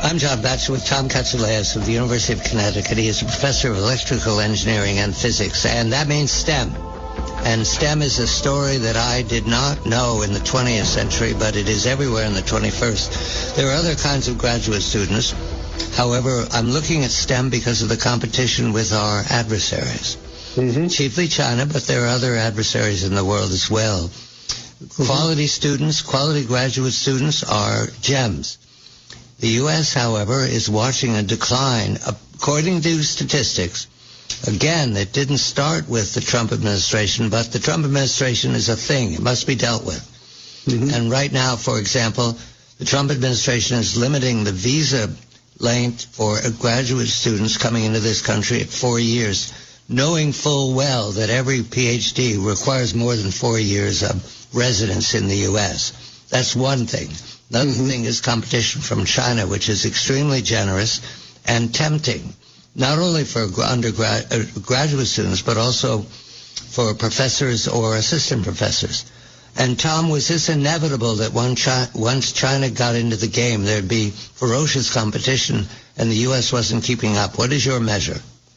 I'm John Batchelor with Tom Katsouleas of the University of Connecticut. He is a professor of electrical engineering and physics, and that means STEM. And STEM is a story that I did not know in the 20th century, but it is everywhere in the 21st. There are other kinds of graduate students. However, I'm looking at STEM because of the competition with our adversaries. Chiefly China, but there are other adversaries in the world as well. Quality students, quality graduate students are gems. The U.S., however, is watching a decline. According to statistics, again, it didn't start with the Trump administration, but the Trump administration is a thing. It must be dealt with. And right now, for example, the Trump administration is limiting the visa length for graduate students coming into this country at 4 years, knowing full well that every PhD requires more than 4 years of residence in the U.S. That's one thing. Another thing is competition from China, which is extremely generous and tempting, not only for graduate students, but also for professors or assistant professors. And Tom, was this inevitable that once China got into the game, there'd be ferocious competition and the U.S. wasn't keeping up? What is your measure?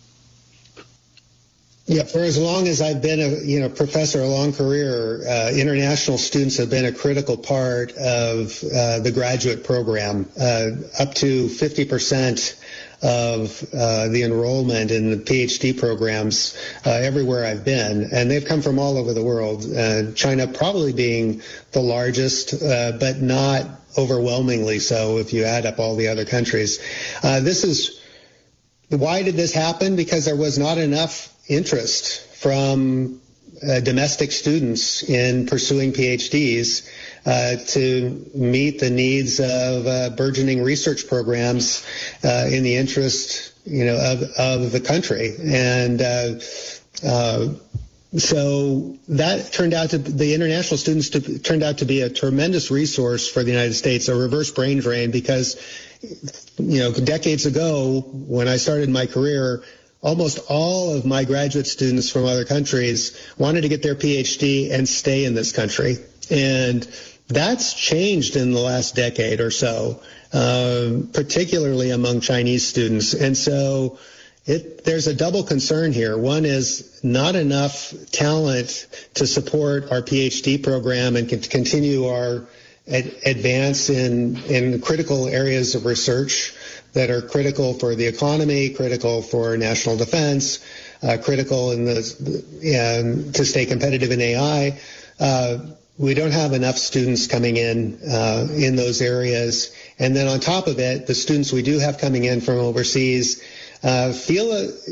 Yeah, for as long as I've been a professor, a long career, international students have been a critical part of the graduate program. Up to 50% of the enrollment in the PhD programs everywhere I've been, and they've come from all over the world. China probably being the largest, but not overwhelmingly so if you add up all the other countries. Why did this happen? Because there was not enough interest from domestic students in pursuing PhDs to meet the needs of burgeoning research programs in the interest, of the country. And so that turned out the international students turned out to be a tremendous resource for the United States, a reverse brain drain, because, decades ago when I started my career, almost all of my graduate students from other countries wanted to get their PhD and stay in this country. And that's changed in the last decade or so, particularly among Chinese students. And so there's a double concern here. One is not enough talent to support our PhD program and continue our advance in critical areas of research that are critical for the economy, critical for national defense, critical to stay competitive in AI. We don't have enough students coming in those areas. And then on top of it, the students we do have coming in from overseas feel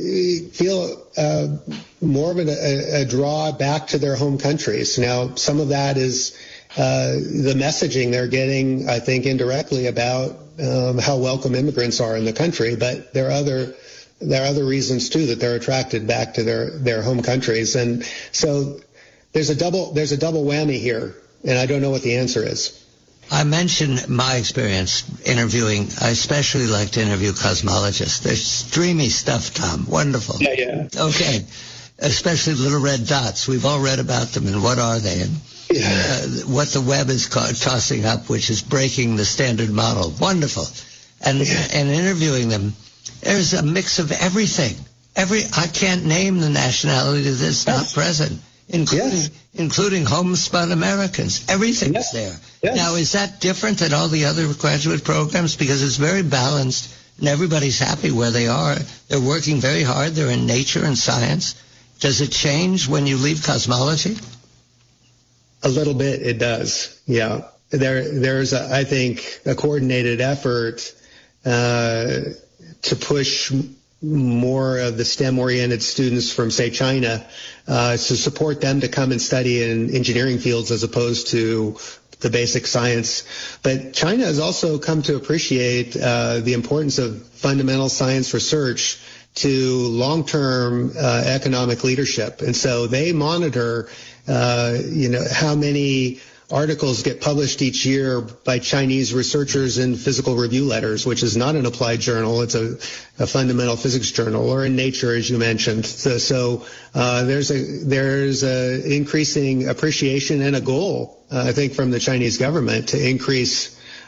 more of a draw back to their home countries. Now, some of that is the messaging they're getting, I think, indirectly about how welcome immigrants are in the country, but there are other reasons too that they're attracted back to their home countries. And so there's a double whammy here, and I don't know what the answer is. I mentioned my experience interviewing. I especially like to interview cosmologists. There's dreamy stuff, Tom. Wonderful. Yeah. Okay. Especially little red dots. We've all read about them, and what are they? And what the Webb is tossing up, which is breaking the standard model. Wonderful. And interviewing them, there's a mix of everything. I can't name the nationality that's not present, including homespun Americans. Everything is there. Yes. Now, is that different than all the other graduate programs? Because it's very balanced, and everybody's happy where they are. They're working very hard. They're in nature and science. Does it change when you leave cosmology? A little bit, it does. Yeah, there's I think a coordinated effort to push more of the STEM-oriented students from, say, China, to support them to come and study in engineering fields as opposed to the basic science. But China has also come to appreciate the importance of fundamental science research to long-term economic leadership. And so they monitor, how many articles get published each year by Chinese researchers in Physical Review Letters, which is not an applied journal. It's a fundamental physics journal, or in Nature, as you mentioned. So there's a increasing appreciation and a goal, I think, from the Chinese government to increase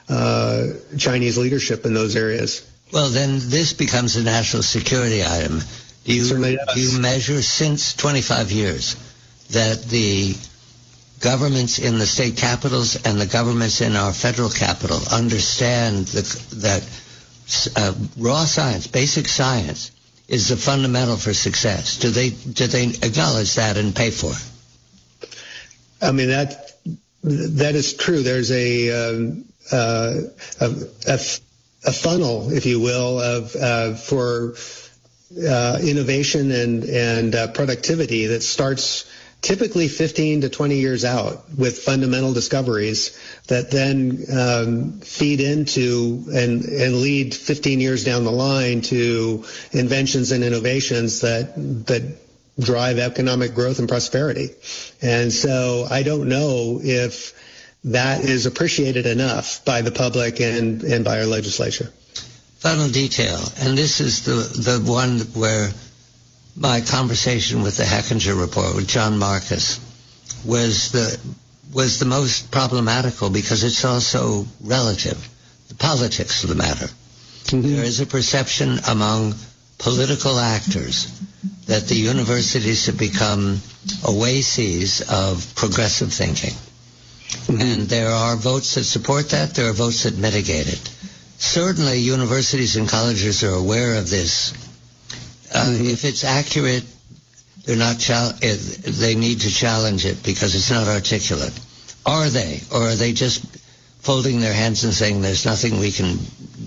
Chinese leadership in those areas. Well, then this becomes a national security item. Do you measure since 25 years that the governments in the state capitals and the governments in our federal capital understand that raw science, basic science, is the fundamental for success? Do they acknowledge that and pay for it? I mean, that is true. There's a funnel, if you will, for innovation and productivity that starts typically 15 to 20 years out with fundamental discoveries that then feed into and lead 15 years down the line to inventions and innovations that drive economic growth and prosperity. And so I don't know if that is appreciated enough by the public and by our legislature. Final detail, and this is the one where my conversation with the Hechinger report with John Marcus was the most problematical because it's also relative, the politics of the matter. Mm-hmm. There is a perception among political actors that the universities have become oases of progressive thinking. Mm-hmm. And there are votes that support that, there are votes that mitigate it. Certainly universities and colleges are aware of this. If it's accurate, they're not. They need to challenge it because it's not articulate. Are they, or are they just folding their hands and saying there's nothing we can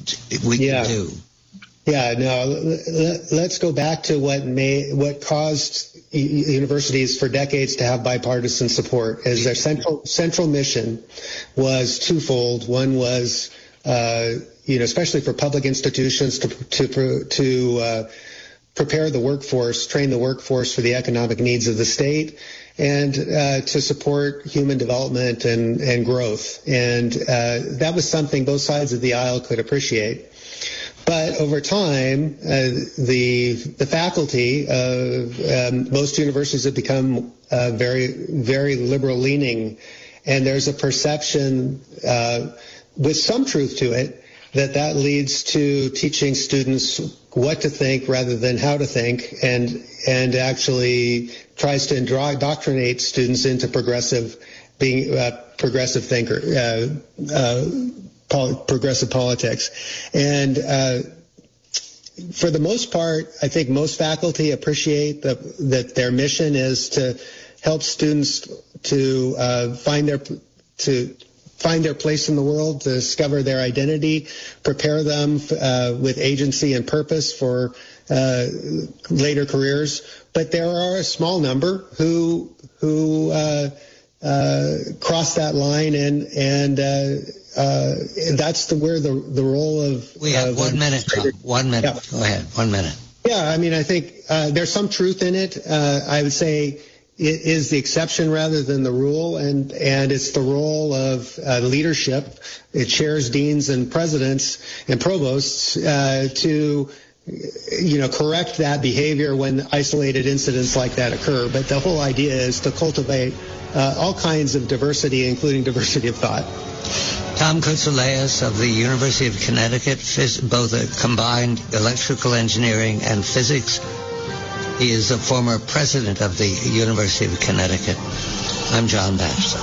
do? Yeah. No. Let's go back to what caused universities for decades to have bipartisan support. As their central mission was twofold. One was, especially for public institutions to prepare the workforce, train the workforce for the economic needs of the state, and to support human development and growth. And that was something both sides of the aisle could appreciate. But over time, the faculty of most universities have become very, very liberal-leaning, and there's a perception with some truth to it that leads to teaching students what to think rather than how to think, and actually tries to indoctrinate students into progressive politics. And for the most part, I think most faculty appreciate that their mission is to help students to find their place in the world, to discover their identity, prepare them with agency and purpose for later careers. But there are a small number who cross that line, and that's where the role of... We have 1 minute, Tom. 1 minute. Yeah. Go ahead. 1 minute. Yeah, I mean, I think there's some truth in it. I would say it is the exception rather than the rule, and it's the role of leadership. It chairs deans and presidents and provosts to correct that behavior when isolated incidents like that occur. But the whole idea is to cultivate all kinds of diversity, including diversity of thought. Tom Koutsoulaios of the University of Connecticut, both a combined electrical engineering and physics. He is a former president of the University of Connecticut. I'm John Batchelor.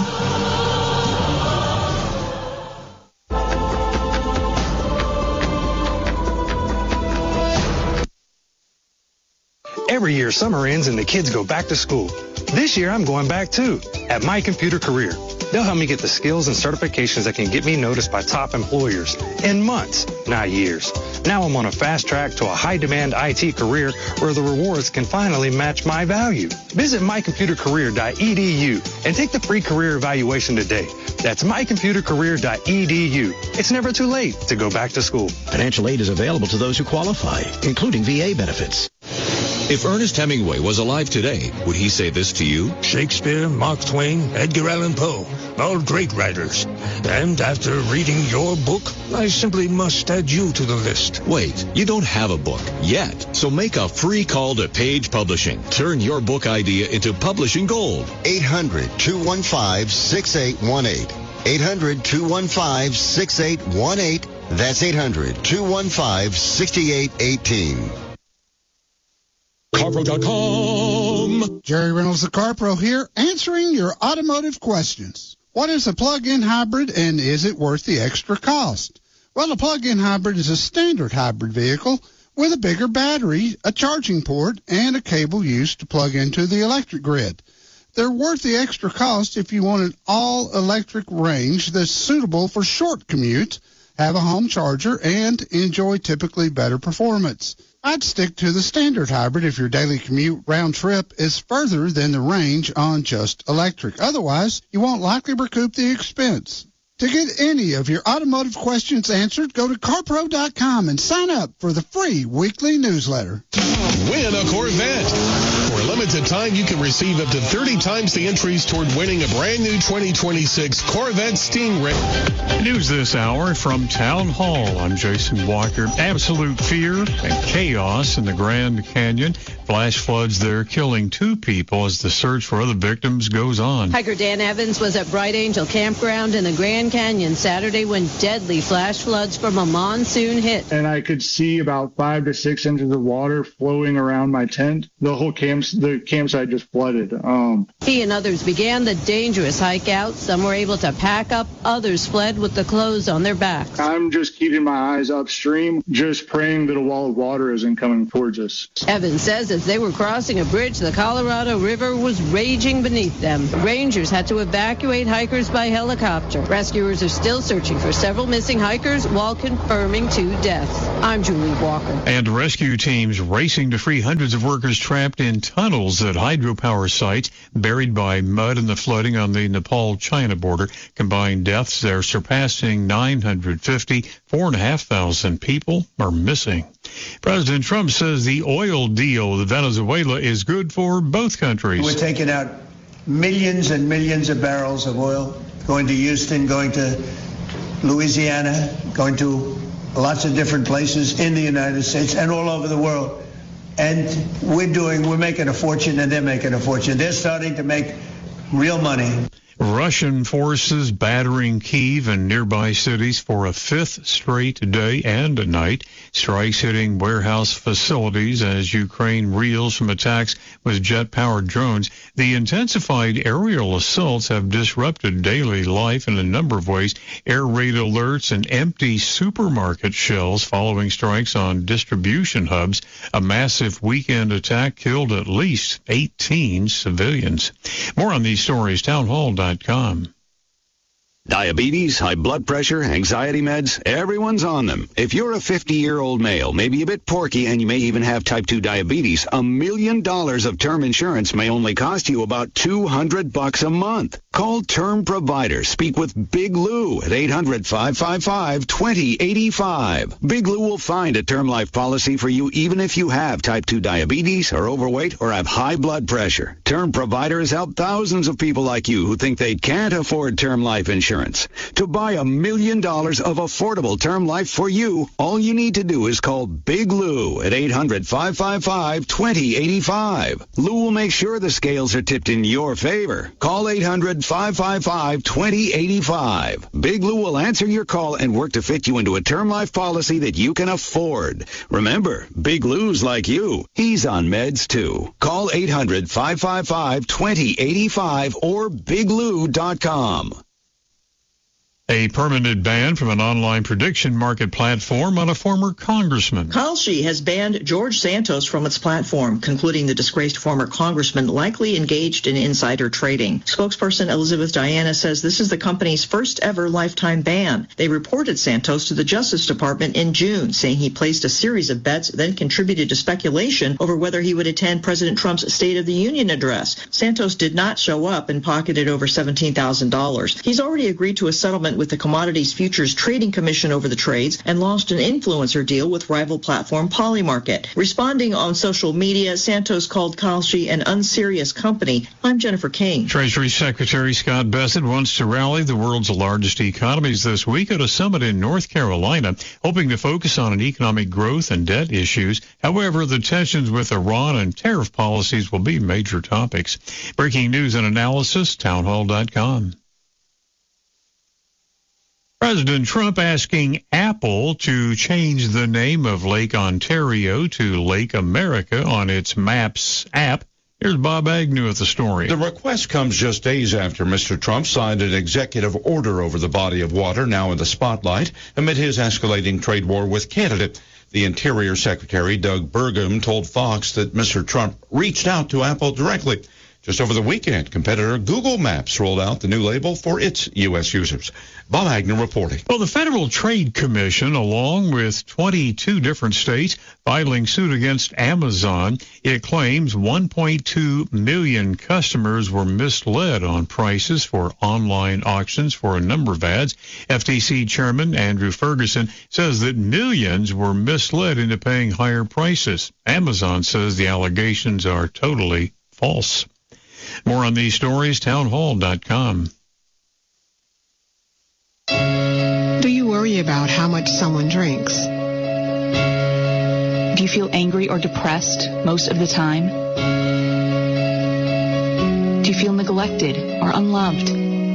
Every year, summer ends and the kids go back to school. This year, I'm going back too, at My Computer Career. They'll help me get the skills and certifications that can get me noticed by top employers in months, not years. Now I'm on a fast track to a high-demand IT career where the rewards can finally match my value. Visit mycomputercareer.edu and take the free career evaluation today. That's mycomputercareer.edu. It's never too late to go back to school. Financial aid is available to those who qualify, including VA benefits. If Ernest Hemingway was alive today, would he say this to you? Shakespeare, Mark Twain, Edgar Allan Poe, all great writers. And after reading your book, I simply must add you to the list. Wait, you don't have a book yet, so make a free call to Page Publishing. Turn your book idea into publishing gold. 800-215-6818. 800-215-6818. That's 800-215-6818. CarPro.com. Jerry Reynolds, the CarPro here, answering your automotive questions. What is a plug-in hybrid, and is it worth the extra cost? Well, a plug-in hybrid is a standard hybrid vehicle with a bigger battery, a charging port, and a cable used to plug into the electric grid. They're worth the extra cost if you want an all-electric range that's suitable for short commutes, have a home charger, and enjoy typically better performance. I'd stick to the standard hybrid if your daily commute round trip is further than the range on just electric. Otherwise, you won't likely recoup the expense. To get any of your automotive questions answered, go to CarPro.com and sign up for the free weekly newsletter. Win a Corvette. For a limited time, you can receive up to 30 times the entries toward winning a brand new 2026 Corvette Stingray. News this hour from Town Hall. I'm Jason Walker. Absolute fear and chaos in the Grand Canyon. Flash floods there, killing 2 people as the search for other victims goes on. Hiker Dan Evans was at Bright Angel Campground in the Grand Canyon Saturday when deadly flash floods from a monsoon hit. And I could see about 5 to 6 inches of water flowing around my tent. The whole campsite just flooded. He and others began the dangerous hike out. Some were able to pack up. Others fled with the clothes on their backs. I'm just keeping my eyes upstream, just praying that a wall of water isn't coming towards us. Evans says as they were crossing a bridge, the Colorado River was raging beneath them. Rangers had to evacuate hikers by helicopter. Rescuers are still searching for several missing hikers while confirming 2 deaths. I'm Julie Walker. And rescue teams racing to free hundreds of workers trapped in tunnels at hydropower sites buried by mud and the flooding on the Nepal-China border. Combined deaths there surpassing 950. 4,500 people are missing. President Trump says the oil deal with Venezuela is good for both countries. We're taking out millions and millions of barrels of oil, going to Houston, going to Louisiana, going to lots of different places in the United States and all over the world. And we're making a fortune, and they're making a fortune. They're starting to make real money. Russian forces battering Kyiv and nearby cities for a 5th straight day and night. Strikes hitting warehouse facilities as Ukraine reels from attacks with jet-powered drones. The intensified aerial assaults have disrupted daily life in a number of ways. Air raid alerts and empty supermarket shelves following strikes on distribution hubs. A massive weekend attack killed at least 18 civilians. More on these stories, townhall.com. Diabetes, high blood pressure, anxiety meds, everyone's on them. If you're a 50-year-old male, maybe a bit porky, and you may even have type 2 diabetes, $1 million of term insurance may only cost you about $200 a month. Call Term Provider. Speak with Big Lou at 800-555-2085. Big Lou will find a term life policy for you even if you have type 2 diabetes, are overweight, or have high blood pressure. Term Provider has helped thousands of people like you who think they can't afford term life insurance. To buy $1 million of affordable term life for you, all you need to do is call Big Lou at 800-555-2085. Lou will make sure the scales are tipped in your favor. Call 800-555-2085. Big Lou will answer your call and work to fit you into a term life policy that you can afford. Remember, Big Lou's like you. He's on meds too. Call 800-555-2085 or biglou.com. A permanent ban from an online prediction market platform on a former congressman. Kalshi has banned George Santos from its platform, concluding the disgraced former congressman likely engaged in insider trading. Spokesperson Elizabeth Diana says this is the company's first ever lifetime ban. They reported Santos to the Justice Department in June, saying he placed a series of bets, then contributed to speculation over whether he would attend President Trump's State of the Union address. Santos did not show up and pocketed over $17,000. He's already agreed to a settlement with the Commodities Futures Trading Commission over the trades and launched an influencer deal with rival platform Polymarket. Responding on social media, Santos called Kalshi an unserious company. I'm Jennifer King. Treasury Secretary Scott Bessent wants to rally the world's largest economies this week at a summit in North Carolina, hoping to focus on economic growth and debt issues. However, the tensions with Iran and tariff policies will be major topics. Breaking news and analysis, townhall.com. President Trump asking Apple to change the name of Lake Ontario to Lake America on its Maps app. Here's Bob Agnew with the story. The request comes just days after Mr. Trump signed an executive order over the body of water now in the spotlight amid his escalating trade war with Canada. The Interior Secretary, Doug Burgum, told Fox that Mr. Trump reached out to Apple directly. Just over the weekend, competitor Google Maps rolled out the new label for its U.S. users. Bob Agnew reporting. Well, the Federal Trade Commission, along with 22 different states, filing suit against Amazon. It claims 1.2 million customers were misled on prices for online auctions for a number of ads. FTC Chairman Andrew Ferguson says that millions were misled into paying higher prices. Amazon says the allegations are totally false. More on these stories, townhall.com. Do you worry about how much someone drinks? Do you feel angry or depressed most of the time? Do you feel neglected or unloved?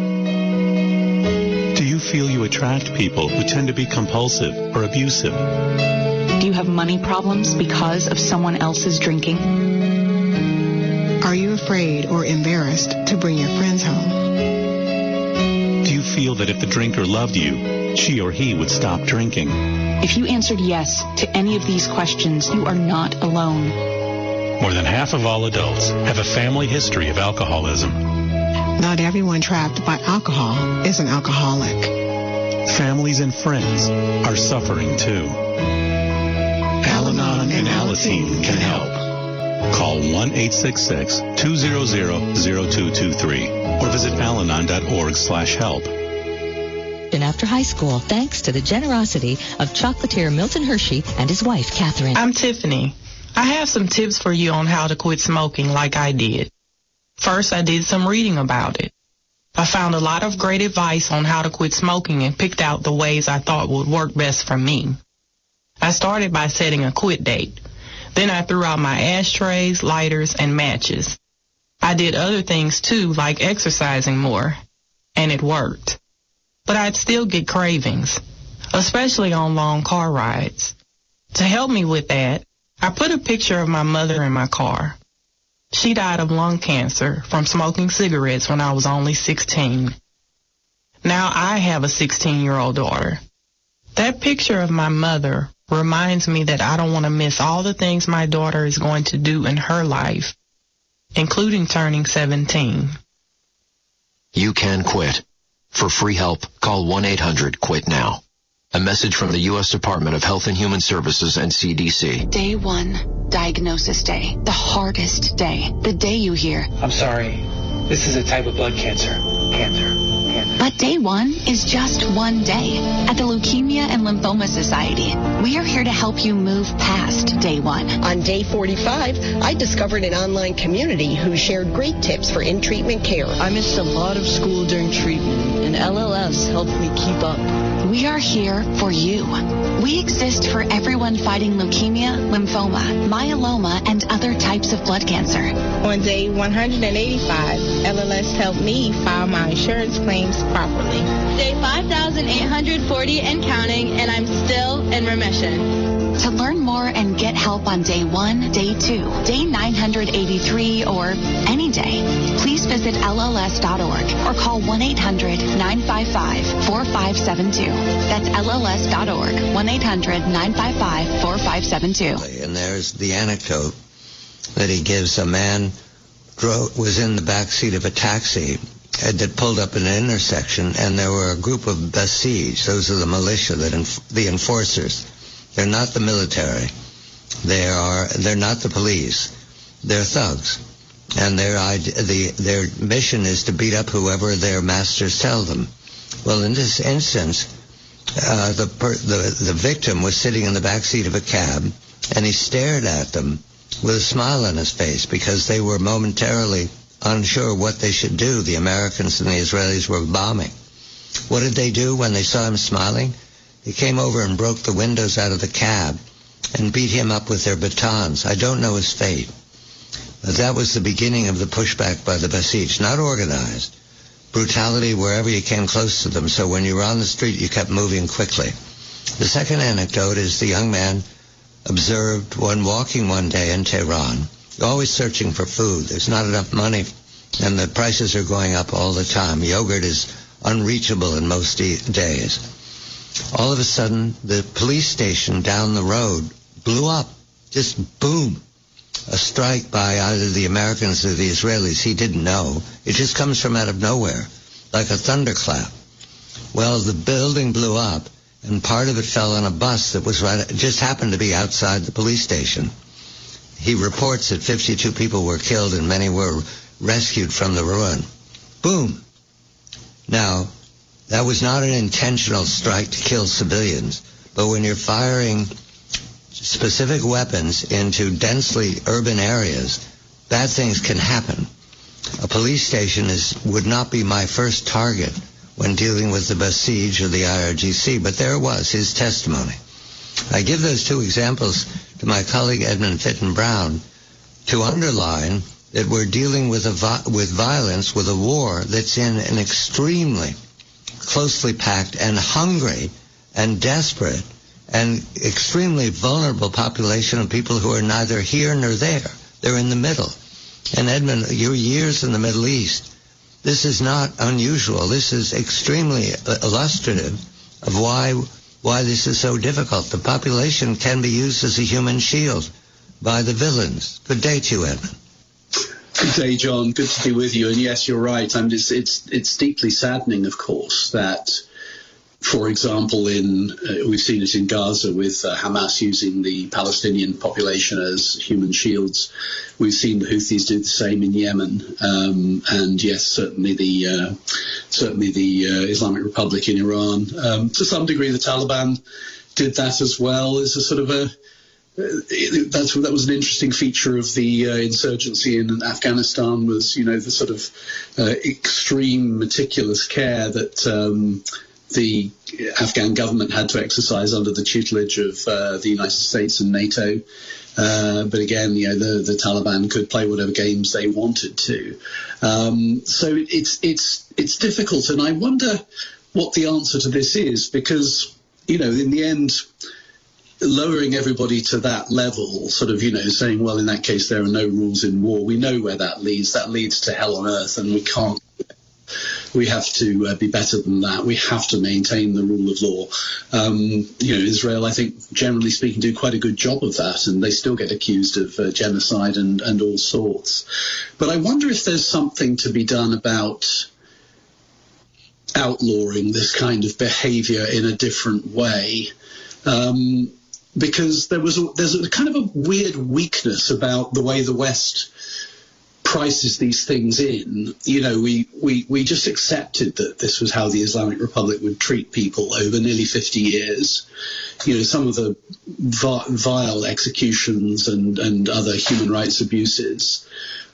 Do you feel you attract people who tend to be compulsive or abusive? Do you have money problems because of someone else's drinking? Are you afraid or embarrassed to bring your friends home? Do you feel that if the drinker loved you, she or he would stop drinking? If you answered yes to any of these questions, you are not alone. More than half of all adults have a family history of alcoholism. Not everyone trapped by alcohol is an alcoholic. Families and friends are suffering too. Al-Anon and Alateen can help. Call 1-866-200-0223 or visit alanon.org/help. And after high school, thanks to the generosity of chocolatier Milton Hershey and his wife, Catherine. I'm Tiffany. I have some tips for you on how to quit smoking like I did. First, I did some reading about it. I found a lot of great advice on how to quit smoking and picked out the ways I thought would work best for me. I started by setting a quit date. Then I threw out my ashtrays, lighters, and matches. I did other things too, like exercising more, and it worked. But I'd still get cravings, especially on long car rides. To help me with that, I put a picture of my mother in my car. She died of lung cancer from smoking cigarettes when I was only 16. Now I have a 16-year-old daughter. That picture of my mother reminds me that I don't want to miss all the things my daughter is going to do in her life, including turning 17. You can quit. For free help, call 1-800-QUIT-NOW. A message from the U.S. Department of Health and Human Services and CDC. Day 1, diagnosis day. The hardest day. The day you hear, I'm sorry, this is a type of blood cancer. But day 1 is just one day. At the Leukemia and Lymphoma Society, we are here to help you move past day 1. On day 45, I discovered an online community who shared great tips for in-treatment care. I missed a lot of school during treatment, and LLS helped me keep up. We are here for you. We exist for everyone fighting leukemia, lymphoma, myeloma, and other types of blood cancer. On day 185, LLS helped me file my insurance claims properly. Day 5,840 and counting, and I'm still in remission. To learn more and get help on day 1, day 2, day 983, or any day, please visit LLS.org or call 1-800-955-4572. That's LLS.org, 1-800-955-4572. And there's the anecdote that he gives. A man was in the back seat of a taxi that pulled up in an intersection, and there were a group of Basij. Those are the militia, the enforcers. They're not the military. They're not the police. They're thugs, and their mission is to beat up whoever their masters tell them. Well, in this instance, the victim was sitting in the back seat of a cab, and he stared at them with a smile on his face because they were momentarily unsure what they should do. The Americans and the Israelis were bombing. What did they do when they saw him smiling? They came over and broke the windows out of the cab and beat him up with their batons. I don't know his fate. But that was the beginning of the pushback by the Basij. Not organized, brutality wherever you came close to them. So when you were on the street, you kept moving quickly. The second anecdote is the young man observed when walking one day in Tehran, always searching for food. There's not enough money, and the prices are going up all the time. Yogurt is unreachable in most days. All of a sudden, the police station down the road blew up. Just boom. A strike by either the Americans or the Israelis. He didn't know. It just comes from out of nowhere, like a thunderclap. Well, the building blew up, and part of it fell on a bus that was just happened to be outside the police station. He reports that 52 people were killed and many were rescued from the ruin. Boom. Now, that was not an intentional strike to kill civilians, but when you're firing specific weapons into densely urban areas, bad things can happen. A police station would not be my first target when dealing with the Basij or the IRGC, but there it was, his testimony. I give those two examples to my colleague Edmund Fitton Brown to underline that we're dealing with violence, with a war that's in an extremely closely packed and hungry and desperate and extremely vulnerable population of people who are neither here nor there. They're in the middle. And Edmund, your years in the Middle East, this is not unusual. This is extremely illustrative of why this is so difficult. The population can be used as a human shield by the villains. Good day to you, Edmund. Good day, John. Good to be with you. And yes, you're right. I mean, it's deeply saddening, of course, that, for example, we've seen it in Gaza with Hamas using the Palestinian population as human shields. We've seen the Houthis do the same in Yemen, and yes, certainly the Islamic Republic in Iran. To some degree, the Taliban did that as well. As a sort of that was an interesting feature of the insurgency in Afghanistan, was the sort of extreme meticulous care that the Afghan government had to exercise under the tutelage of the United States and NATO. But again, the Taliban could play whatever games they wanted to. So it's difficult, and I wonder what the answer to this is, because in the end, lowering everybody to that level, sort of saying, well, in that case there are no rules in war. We know where that leads. That leads to hell on earth, and we can't. We have to be better than that. We have to maintain the rule of law. Israel, I think, generally speaking, do quite a good job of that, and they still get accused of genocide and all sorts. But I wonder if there's something to be done about outlawing this kind of behavior in a different way. Because there's a kind of a weird weakness about the way the West prices these things in. We just accepted that this was how the Islamic Republic would treat people over nearly 50 years. Some of the vile executions and other human rights abuses.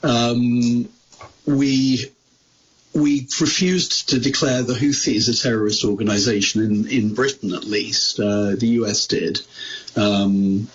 We refused to declare the Houthis a terrorist organization in Britain, at least. The US did. And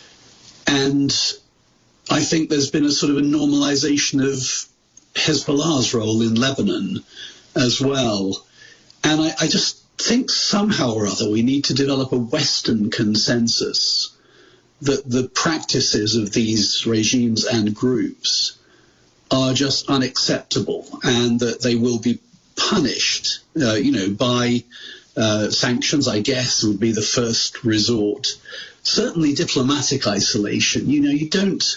I think there's been a sort of a normalization of Hezbollah's role in Lebanon as well. And I just think somehow or other we need to develop a Western consensus that the practices of these regimes and groups are just unacceptable, and that they will be punished, by sanctions, I guess, would be the first resort. Certainly diplomatic isolation. You don't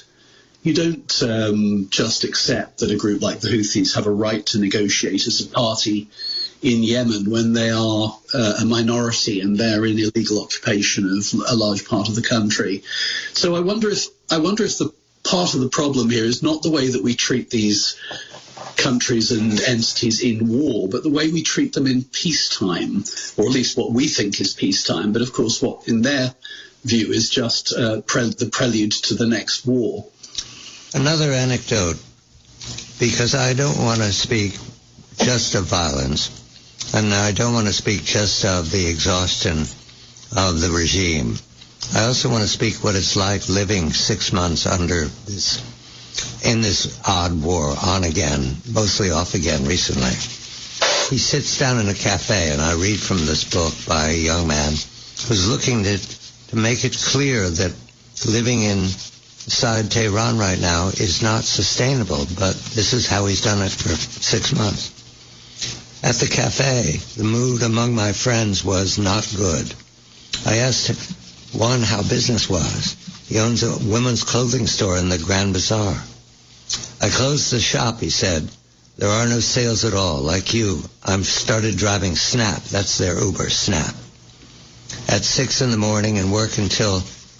just accept that a group like the Houthis have a right to negotiate as a party in Yemen when they are a minority and they're in illegal occupation of a large part of the country. So I wonder if the part of the problem here is not the way that we treat these countries and entities in war, but the way we treat them in peacetime, or at least what we think is peacetime, but of course what in their view is just the prelude to the next war. Another anecdote, because I don't want to speak just of violence, and I don't want to speak just of the exhaustion of the regime. I also want to speak what it's like living 6 months in this odd war, on again, mostly off again recently. he sits down in a cafe, and I read from this book by a young man who's looking to make it clear that living inside Tehran right now is not sustainable, but this is how he's done it for 6 months. At the cafe, the mood among my friends was not good. I asked one how business was. He owns a women's clothing store in the Grand Bazaar. I closed the shop, he said. There are no sales at all. Like you, I've started driving Snap. That's their Uber, Snap. At 6 in the morning and work until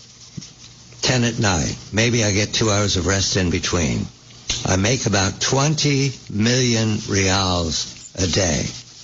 10 at night. Maybe I get 2 hours of rest in between. I make about 20 million rials a day.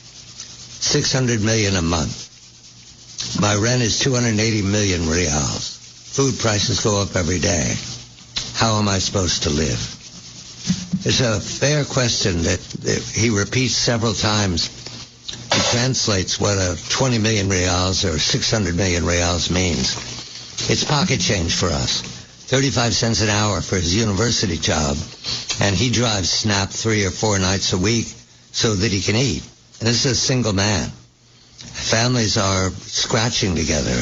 600 million a month. My rent is 280 million rials. Food prices go up every day. How am I supposed to live? It's a fair question that he repeats several times. He translates what a 20 million rials or 600 million rials means. It's pocket change for us. 35 cents an hour for his university job, and he drives Snap 3 or 4 nights a week so that he can eat. And this is a single man. Families are scratching together.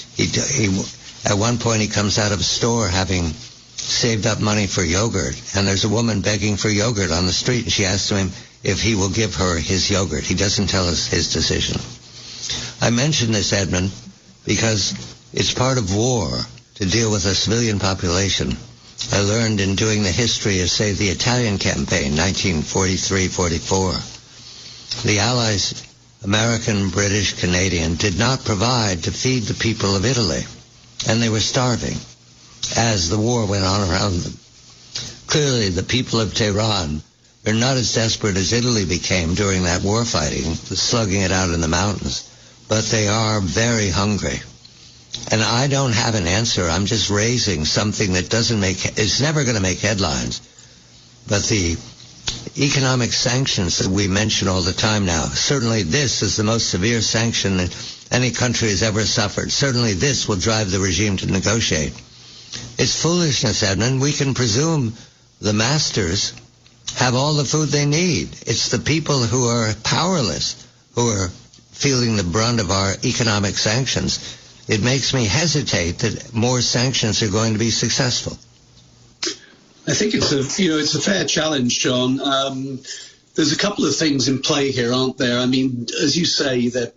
At one point, he comes out of a store having saved up money for yogurt, and there's a woman begging for yogurt on the street, and she asks him if he will give her his yogurt. He doesn't tell us his decision. I mention this, Edmund, because it's part of war to deal with a civilian population. I learned in doing the history of, say, the Italian campaign, 1943-44. The Allies, American, British, Canadian, did not provide to feed the people of Italy, and they were starving as the war went on around them. Clearly, the people of Tehran are not as desperate as Italy became during that war fighting, slugging it out in the mountains, but they are very hungry. And I don't have an answer. I'm just raising something that it's never going to make headlines. But the economic sanctions that we mention all the time now, certainly this is the most severe sanction that any country has ever suffered. Certainly this will drive the regime to negotiate. It's foolishness, Edmund. We can presume the masters have all the food they need. It's the people who are powerless who are feeling the brunt of our economic sanctions. It makes me hesitate that more sanctions are going to be successful. I think it's a fair challenge, John. There's a couple of things in play here, aren't there? I mean, as you say, that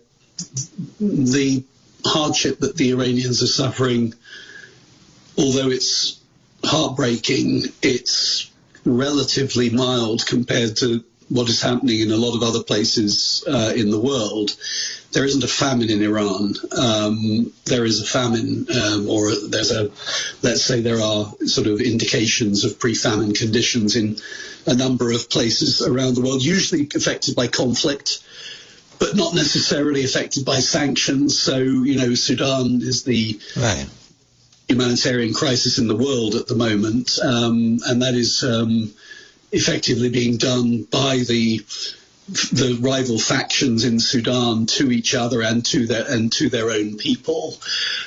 the hardship that the Iranians are suffering, although it's heartbreaking, it's relatively mild compared to what is happening in a lot of other places in the world. There isn't a famine in Iran. There is a famine, let's say there are sort of indications of pre-famine conditions in a number of places around the world, usually affected by conflict, but not necessarily affected by sanctions. So, Sudan is the humanitarian crisis in the world at the moment, and that is effectively being done by the rival factions in Sudan to each other and to their own people.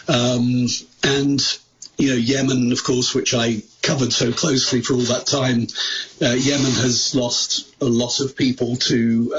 Yemen, of course, which I covered so closely for all that time, Yemen has lost a lot of people to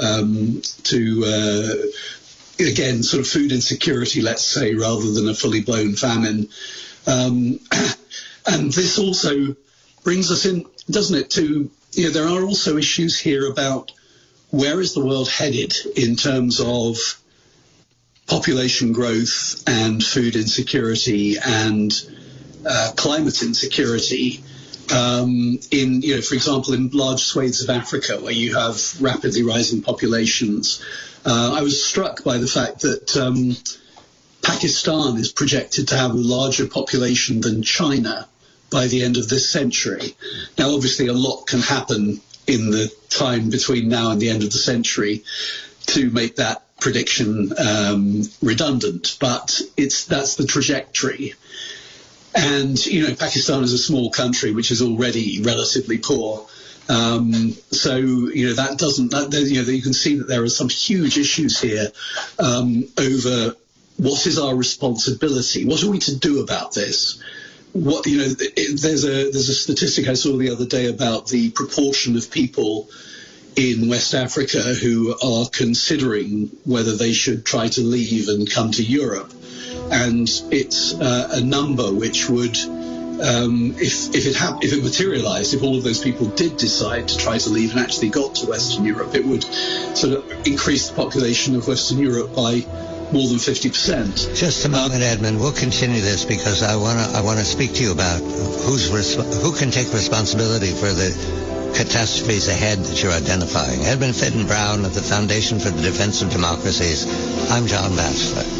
again, sort of food insecurity, let's say, rather than a fully blown famine. And this also brings us in, doesn't it, to, there are also issues here about where is the world headed in terms of population growth and food insecurity and climate insecurity for example, in large swathes of Africa where you have rapidly rising populations. I was struck by the fact that Pakistan is projected to have a larger population than China by the end of this century. Now, obviously, a lot can happen in the time between now and the end of the century to make that prediction redundant, but that's the trajectory. And, Pakistan is a small country which is already relatively poor. That doesn't, you can see that there are some huge issues here over what is our responsibility? What are we to do about this? There's a statistic I saw the other day about the proportion of people in West Africa who are considering whether they should try to leave and come to Europe. And it's a number which would, if it materialized, if all of those people did decide to try to leave and actually got to Western Europe, it would sort of increase the population of Western Europe by more than 50%. Just a moment, Edmund. We'll continue this because I want to speak to you about who can take responsibility for the catastrophes ahead that you're identifying. Edmund Fitton Brown of the Foundation for the Defense of Democracies. I'm John Batchelor.